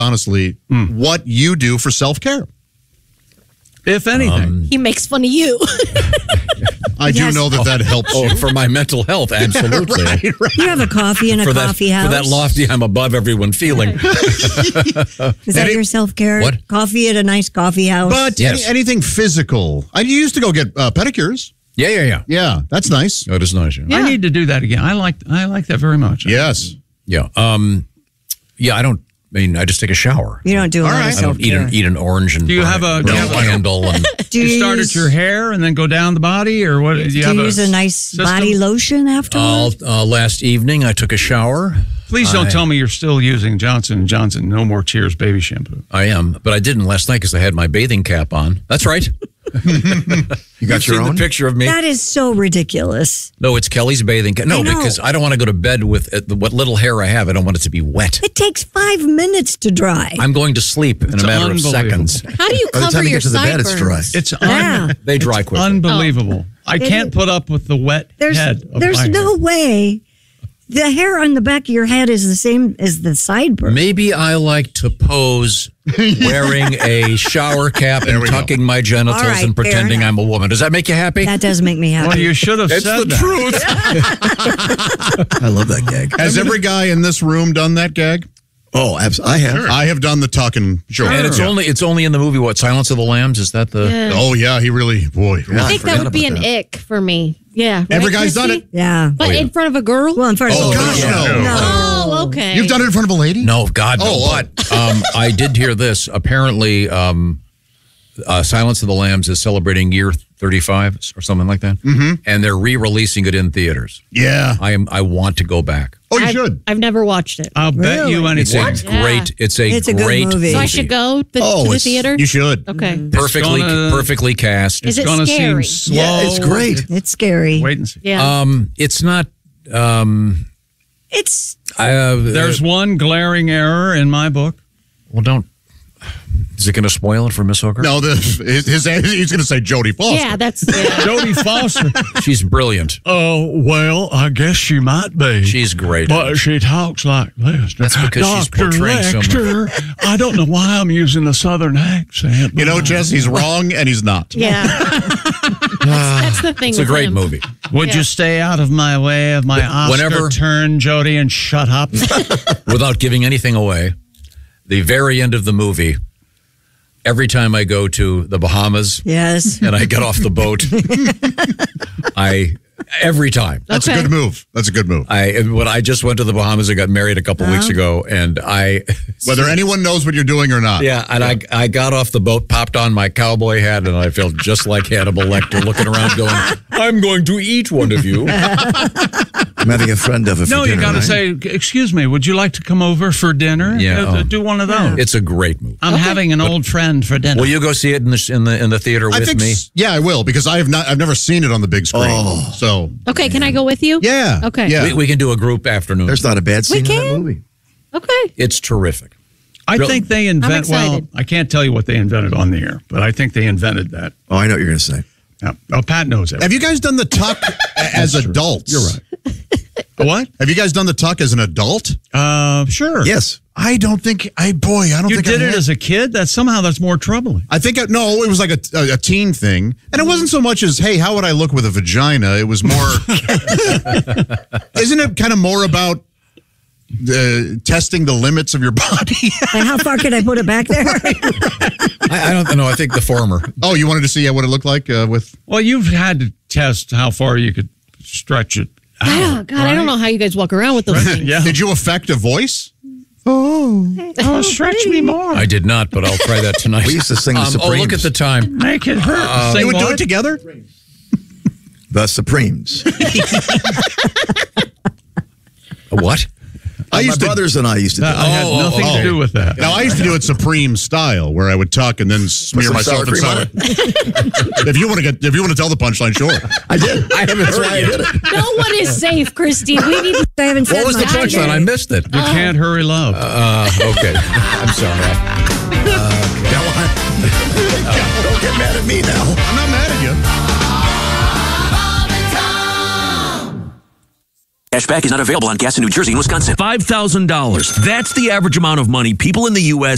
honestly, what you do for self-care. If anything. He makes fun of you. I do know that helps you. For my mental health, absolutely. Right. You have a coffee in a coffee house. For that lofty, I'm above everyone feeling. Is that your self-care? What? Coffee at a nice coffee house? But Yes. anything physical. I used to go get pedicures. Yeah. Yeah, that's nice. Oh, it is nice. Yeah. I need to do that again. I like that very much. Yes. Yeah. I just take a shower. You don't do a lot of I don't self-care. eat an orange and Do you have a candle? And Do you start at your hair and then go down the body, or what? Do you use a nice system? body lotion afterwards? last evening, I took a shower. Please don't tell me you're still using Johnson & Johnson No More Tears baby shampoo. I am, but I didn't last night because I had my bathing cap on. That's right. You got your own? The picture of me? That is so ridiculous. No, it's Kelly's bathing cap. No, I know. because I don't want to go to bed with what little hair I have. I don't want it to be wet. It takes 5 minutes to dry. I'm going to sleep in a matter of unbelievable. seconds. How do you By the cover time you your get to the bed, it's dry. sideburns? It's They dry quickly. unbelievable. I can't put up with the wet head of There's my no hair. way. The hair on the back of your head is the same as the sideburn. Maybe I like to pose wearing a shower cap and we go. tucking my genitals All right, and pretending fair I'm a woman. Does that make you happy? That does make me happy. Well, you should have It's said the that. truth. I love that gag. Has every guy in this room done that gag? Oh, absolutely. I have. I have done the tucking. Sure. And it's only in the movie, what, Silence of the Lambs? Is that the... Yeah. Oh, yeah, he really, boy. Yeah, I think that would be an ick for me. Yeah. Every right, guy's done Christy? it. Yeah. But in front of a girl? Well, in front of Oh, the gosh, no. Oh, okay. You've done it in front of a lady? No, God, no. Oh, But I did hear this. Apparently, Silence of the Lambs is celebrating year 35 or something like that. Mm-hmm. And they're re-releasing it in theaters. Yeah. I want to go back. Oh, you should. I've never watched it. I'll bet you Really? It's anything. a great. It's a It's a good great movie. So I should go to the theater? You should. Okay. Perfectly cast. Is It's it going to seem scary? slow. Yeah, it's great. It's scary. Wait and see. Yeah. It's not. It's There's one glaring error in my book. Well, don't. Is it going to spoil it for Miss Hooker? No, he's going to say Jodie Foster. Yeah, that's... Jodie Foster. She's brilliant. Oh, well, I guess she might be. She's great. But she talks like this. That's because she's Dr. portraying someone. Lecter, I don't know why I'm using a southern accent. You know, Jess, he's wrong and he's not. Yeah. That's the thing It's a with great him. movie. Would you stay out of my way of my Oscar turn, Jodie, and shut up? Without giving anything away, the very end of the movie, every time I go to the Bahamas yes. and I get off the boat, every time. That's a good move. That's a good move. When I just went to the Bahamas, I got married a couple weeks ago, and whether anyone knows what you're doing or not. Yeah, and I got off the boat, popped on my cowboy hat, and I felt just like Hannibal Lecter looking around going, I'm going to eat one of you. I'm having a friend of it for No, you dinner, got to right? say, excuse me, would you like to come over for dinner? Yeah. Do one of those. It's a great movie. I'm having an old friend for dinner. Will you go see it in the theater with me? Yeah, I will, because I've never seen it on the big screen. Oh. So Okay, can I go with you? yeah. Okay. Yeah. We can do a group afternoon. There's not a bad scene in that can. movie. Okay. It's terrific. I think they I'm well, excited. I can't tell you what they invented on the air, but I think they invented that. Oh, I know what you're going to say. Yeah. Oh, Pat knows Have everything. you guys done the tuck as adults? You're right. What? Have you guys done the tuck as an adult? Sure. Yes. I don't think You think did I it have. as a kid? That's more troubling. I think no, it was like a teen thing, and it wasn't so much as, hey, how would I look with a vagina? It was more. Isn't it kind of more about testing the limits of your body? And how far can I put it back there? I don't know. I think the former. Oh, you wanted to see what it looked like with? Well, you've had to test how far you could stretch it. Oh, God, I don't know how you guys walk around with those things. Yeah. Did you affect a voice? Oh, stretch me more. I did not, but I'll try that tonight. We used to sing the Oh, look Supremes. at the time. Make it hurt. You would do it together? The Supremes. What? I My used to. brothers and I used to do I had it. nothing to do with that. Now I used to do it Supreme style, where I would tuck and then smear some myself in sour sour. cream If you want to tell the punchline, sure. I did. That's why I did it. No one is safe, Christy. We need to... I haven't said What was the much. punchline? I missed it. You can't hurry love. Okay. I'm sorry. Don't get mad at me now. I'm not mad at you. Cashback is not available on gas in New Jersey and Wisconsin. $5,000. That's the average amount of money people in the U.S.